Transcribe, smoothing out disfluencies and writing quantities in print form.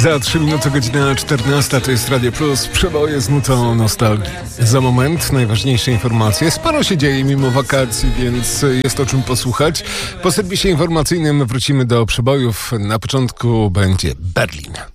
Za 3 minuty godzina 14, to jest Radio Plus, przeboje z nutą nostalgii. Za moment najważniejsze informacje. Sporo się dzieje mimo wakacji, więc jest o czym posłuchać. Po serwisie informacyjnym wrócimy do przebojów. Na początku będzie Berlin.